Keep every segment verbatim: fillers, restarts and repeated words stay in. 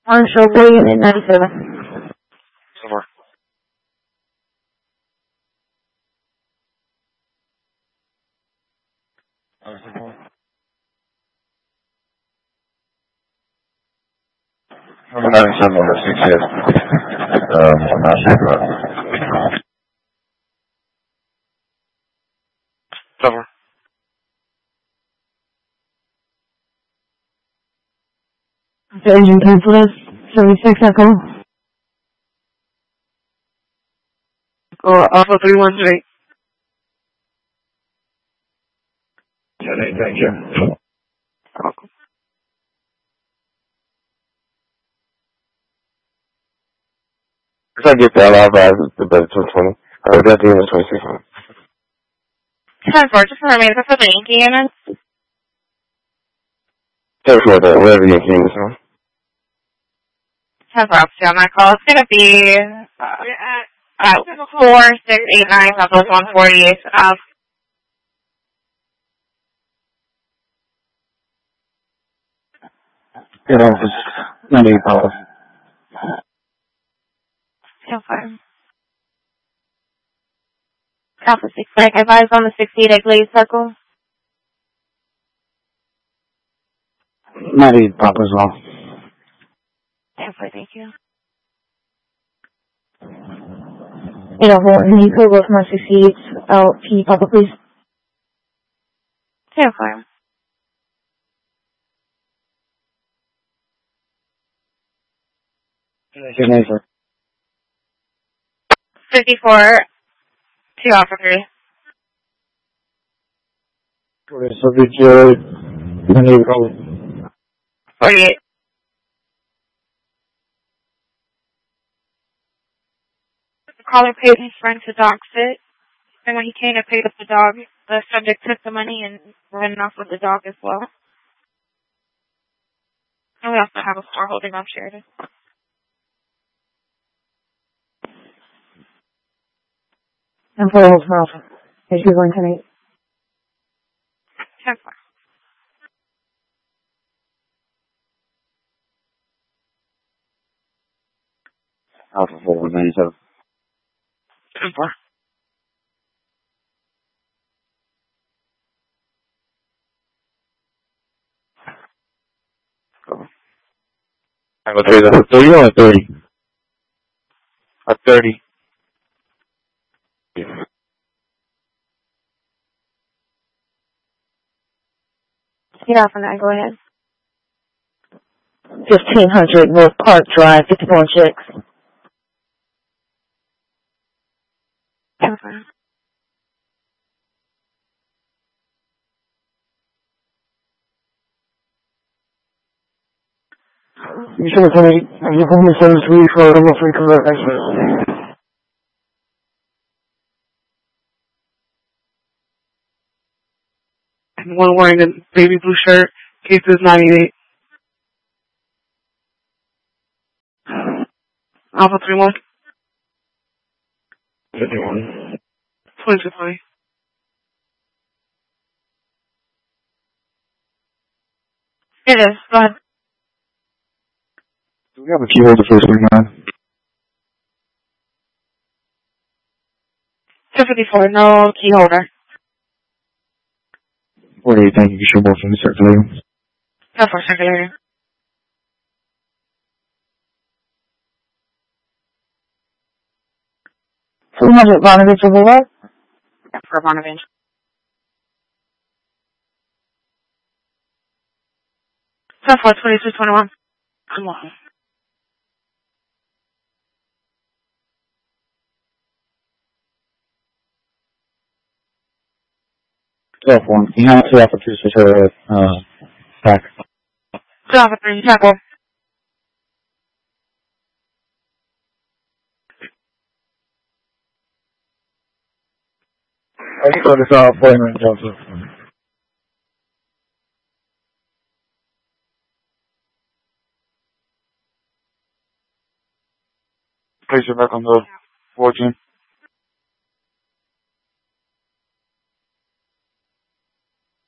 Marshall William in ninety-seven. Somewhere. Number ninety-seven, number six, yes. Um, I'm not sure about it. Somewhere. Agent Pencil, seventy-six Echo. Or Alpha three one three. Thank you. If I get that, I'll buy the better two twenty. I would definitely use twenty-six hundred. ten four, just for me, is this for the Yankee unit? ten four, whatever you can use, huh? ten four, I'll on that call. It's going to be uh, uh, four six eight nine, that was one forty-eight. Uh, Good office. ninety-eight dollars. ten four. Alpha six, like, advise on the sixty-eight Glaze Circle. ninety-eight Papa as well. ten four, thank you. You know, Horton, you could go from my sixty-eight out P Papa, please. ten four. fifty-four, two Alpha three. Subject Jared, ninety-eight dollars. forty-eight. The caller paid his friend to dog sit, and when he came to pick up the dog, the subject took the money and ran off with the dog as well. And we also have a store holding on Sheridan. I'm for Old Alpha. Is you going tonight? ten four. Alpha four one ninety-seven. ten four. I go thirty, that's a thirty or a thirty? A thirty. Get off on that, go ahead. fifteen hundred North Park Drive, fifty-four chicks. ten four. You should have told me, you told me send this week for a number three because I said. One wearing a baby blue shirt, cases ninety-eight. Alpha three one. fifty-one. twenty-two twenty. It is, go ahead. Do we have a key holder for this week, man? two fifty-four, no key holder. forty-eight, thank you. You should both from the circulating. ten four, circulating. two hundred Bonaventure Boulevard. Yeah, for Bonaventure. ten four, twenty-two twenty-one. Come on. twelve one. You have two Alpha twos for her, uh, back. two Alpha three, tackle. I just got this out for him, Joseph. Place it back on the fourteen.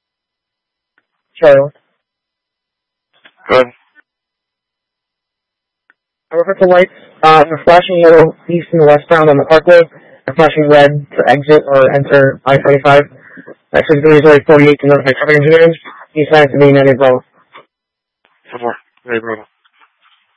Charlie. Good. Reference lights, uh, are flashing yellow east and westbound on the parkway, and flashing red to exit or enter I twenty-five. Access is already forty-eight to notify traffic engineers. East side to the United Bravo. four four, United Bravo.